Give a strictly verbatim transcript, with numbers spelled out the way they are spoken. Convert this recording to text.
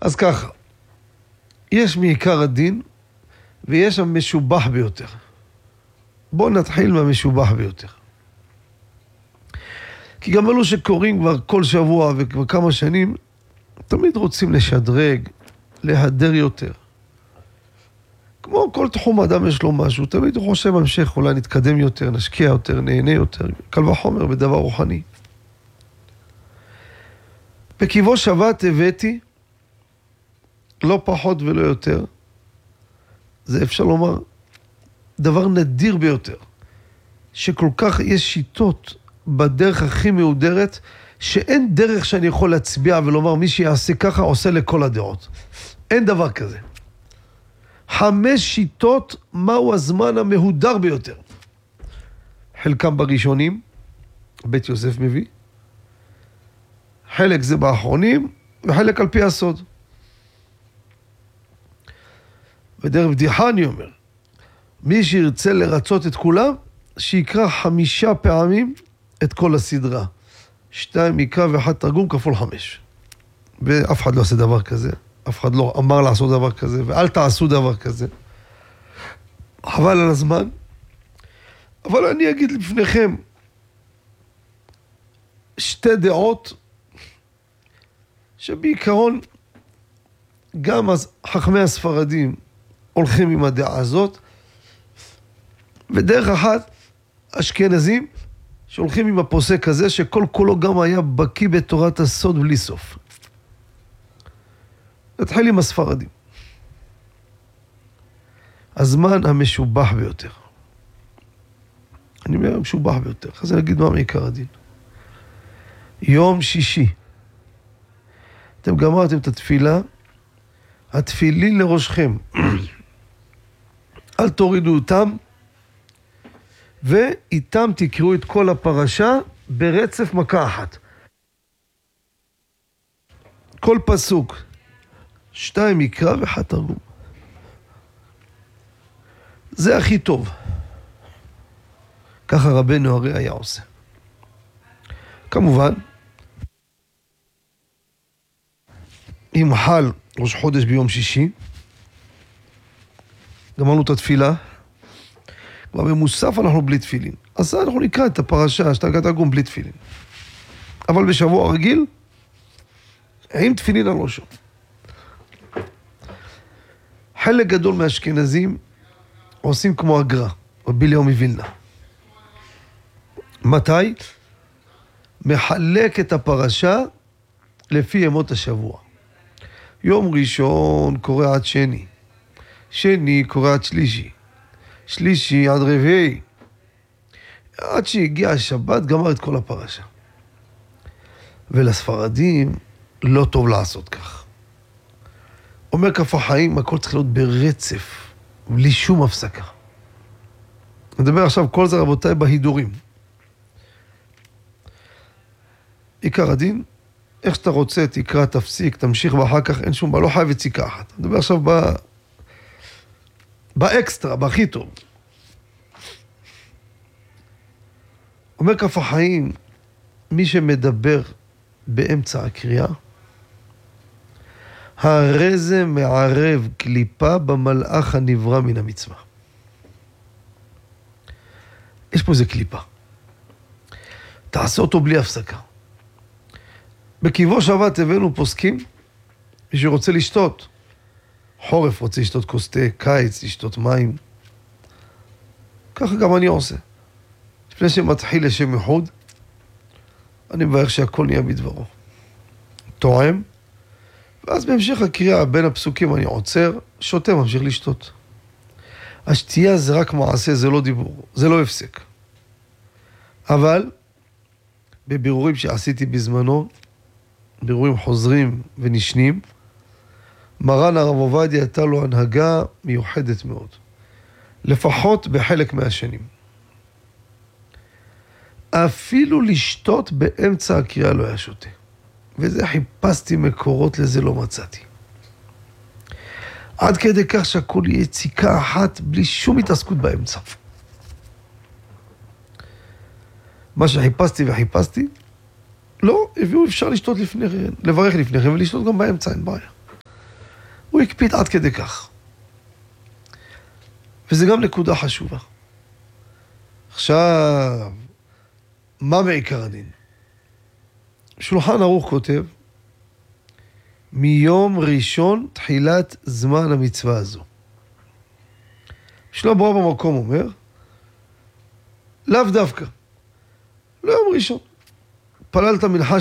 אז ככה, יש מעיקר הדין, ויש המשובח ביותר. בואו נתחיל מהמשובח ביותר. כי גם אלו שקוראים כבר כל שבוע וכבר כמה שנים, תמיד רוצים לשדרג, להדר יותר. כמו כל תחום אדם יש לו משהו, תמיד הוא חושב המשך, אולי נתקדם יותר, נשקיע יותר, נהנה יותר, קל וחומר בדבר רוחני. בקיבו שבת הבאתי, לא פחות ולא יותר, זה אפשר לומר דבר נדיר ביותר, שכל כך יש שיטות בדרך הכי מהודרת, שאין דרך שאני יכול להצביע ולומר מי שיעשה ככה עושה לכל הדעות. אין דבר כזה. חמש שיטות מהו הזמן המהודר ביותר. חלקם בראשונים, בית יוסף מביא, חלק זה באחרונים, וחלק על פי הסוד. ודרך בדיחה אני אומר, מי שירצה לרצות את כולם, שיקרא חמישה פעמים את כל הסדרה. שתיים מקרא ואחד תרגום כפול חמש. ואף אחד לא עושה דבר כזה. אף אחד לא אמר לעשות דבר כזה, ואל תעשו דבר כזה. חבל על הזמן. אבל אני אגיד לפניכם, שתי דעות, שבעיקרון, גם חכמי הספרדים הולכים עם הדעה הזאת, ודרך אחת, אשכנזים, שהולכים עם הפוסק הזה, שכל כולו גם היה בקיא בתורת הסוד בלי סוף. נתחיל עם הספרדים. הזמן המשובח ביותר. אני אומר, המשובח ביותר. אז אני אגיד מה מעיקר הדין. יום שישי. אתם גמרתם את התפילה, התפילין לראשכם. אל תורידו אותם, ואיתם תקראו את כל הפרשה ברצף מכה אחת. כל פסוק, שתיים מקרא ואחד תרגום. זה הכי טוב. ככה רבנו הרי היה עושה. כמובן, אם חל ראש חודש ביום שישי, גמרנו את התפילה, כבר במוסף אנחנו בלי תפילין. אז אנחנו נקרא את הפרשה, שתיים מקרא תרגום בלי תפילין. אבל בשבוע רגיל, עם תפילין על ראשו. חלק גדול מהאשכנזים עושים כמו הגר"א, רבי אליהו מווילנה. מתי? מחלק את הפרשה לפי ימות השבוע. יום ראשון קורא עד שני, שני קורא עד שלישי, שלישי עד רביעי. עד שהגיע השבת גמר את כל הפרשה. ולספרדים לא טוב לעשות כך. אומר כף החיים, הכל צריך להיות ברצף, בלי שום הפסקה. נדבר עכשיו כל זה רבותיי בהידורים. עיקר הדין, איך שאתה רוצה, תקרא, תפסיק, תמשיך ואחר כך, אין שום בעיה, לא חייב יציקה אחת. נדבר עכשיו ב... באקסטרה, בהכי טוב. אומר כף החיים, מי שמדבר באמצע הקריאה, הרי זה מערב קליפה במלאך הנברא מן המצווה. יש פה איזה קליפה. תעשה אותו בלי הפסקה. בקיבו שבת הבאנו פוסקים, מי שרוצה לשתות. חורף רוצה לשתות כוס תה, קיץ לשתות מים. ככה גם אני עושה. לפני שמתחיל לשם ייחוד, אני מברך שהכל נהיה בדברו. תואם, ואז בהמשך הקריאה בין הפסוקים אני עוצר, שותה, ממשיך לשתות. השתייה זה רק מעשה, זה לא דיבור, זה לא הפסק. אבל, בבירורים שעשיתי בזמנו, בירורים חוזרים ונשנים, מרן הרב עובדיה הייתה לו הנהגה מיוחדת מאוד. לפחות בחלק מהשנים. אפילו לשתות באמצע הקריאה לא היה שותה. וזה חיפשתי מקורות לזה, לא מצאתי. עד כדי כך שהכל יהיה יציקה אחת בלי שום התעסקות באמצע. מה שחיפשתי וחיפשתי, לא, הביאו אפשר לשתות לפני כן, לברך לפני כן ולשתות גם באמצע, אין בעיה. הוא הקפיד עד כדי כך. וזה גם נקודה חשובה. עכשיו, מה בעיקר הדין? שולחן ערוך כותב, מיום ראשון תחילת זמן המצווה הזו. שלמה בו במקום אומר, לאו דווקא, לא יום ראשון. פללת מנחה